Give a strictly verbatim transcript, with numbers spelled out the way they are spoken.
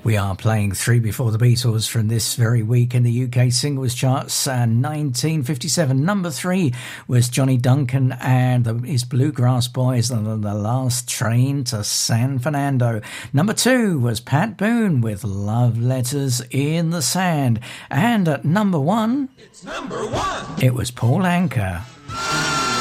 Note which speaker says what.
Speaker 1: We are playing Three Before the Beatles from this very week in the U K singles charts. Uh, nineteen fifty-seven, number three was Johnny Duncan and the, his Bluegrass Boys and the Last Train to San Fernando. Number two was Pat Boone with Love Letters in the Sand. And at number one,
Speaker 2: it's number one.
Speaker 1: It was Paul Anka.